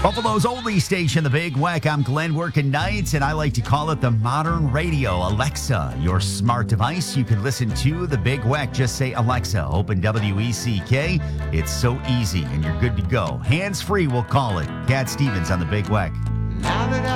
Buffalo's only station, The Big Weck. I'm Glenn, working nights, and I like to call it the modern radio. Alexa, your smart device. You can listen to The Big Weck. Just say, Alexa, open WECK. It's so easy, and you're good to go. Hands-free, we'll call it. Cat Stevens on The Big Weck.